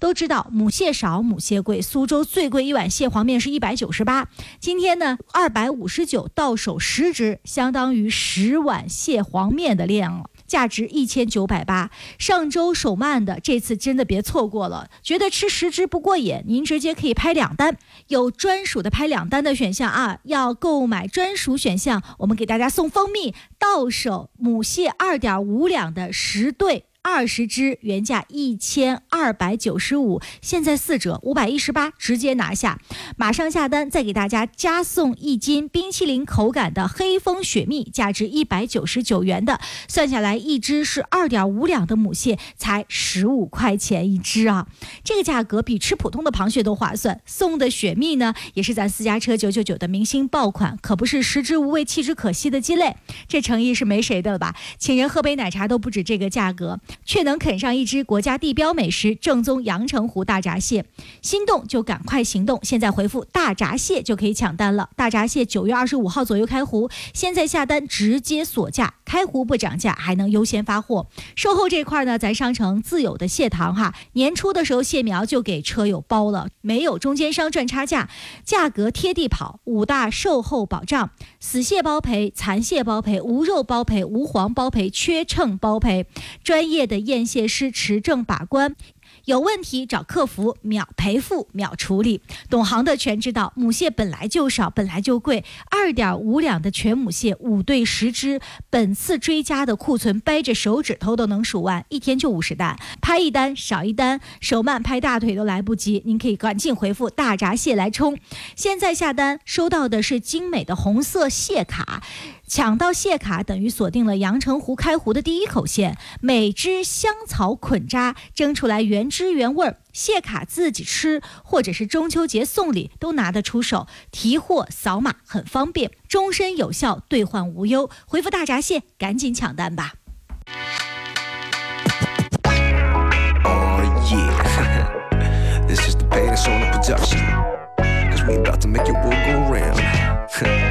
都知道母蟹少母蟹贵，苏州最贵一碗蟹黄面是198，今天呢259到手10只，相当于10碗蟹黄面的量了，价值1980。上周手慢的，这次真的别错过了。觉得吃10只不过瘾，您直接可以拍2单，有专属的拍2单的选项啊。要购买专属选项，我们给大家送蜂蜜，到手母蟹2.5两的10对。20只，原价1295，现在4折518，直接拿下。马上下单，再给大家加送1斤冰淇淋口感的黑蜂雪蜜，价值199元的，算下来一只是2.5两的母蟹，才15块钱一只啊！这个价格比吃普通的螃蟹都划算。送的雪蜜呢，也是咱私家车999的明星爆款，可不是食之无味弃之可惜的鸡肋，这诚意是没谁的了吧？请人喝杯奶茶都不止这个价格，却能啃上一只国家地标美食正宗阳澄湖大闸蟹。心动就赶快行动，现在回复大闸蟹就可以抢单了。大闸蟹9月25号左右开湖，现在下单直接锁价，开湖不涨价，还能优先发货。售后这块呢，咱商城自有的蟹塘哈，年初的时候蟹苗就给车友包了，没有中间商赚差价，价格贴地跑，5大售后保障：死蟹包赔、残蟹包赔、无肉包赔、无黄包赔、缺秤包赔，专业的验蟹师持证把关，有问题找客服，秒赔付秒处理。懂行的全知道，母蟹本来就少，本来就贵，2.5两的全母蟹5对10只，本次追加的库存掰着手指头都能数完，一天就50单，拍一单少一单，手慢拍大腿都来不及。您可以赶紧回复大闸蟹来冲，现在下单收到的是精美的红色蟹卡，抢到蟹卡等于锁定了阳澄湖开湖的第一口蟹，每只香草捆扎蒸出来原汁原味，蟹卡自己吃或者是中秋节送礼都拿得出手，提货扫码很方便，终身有效，兑换无忧。回复大闸蟹赶紧抢单吧。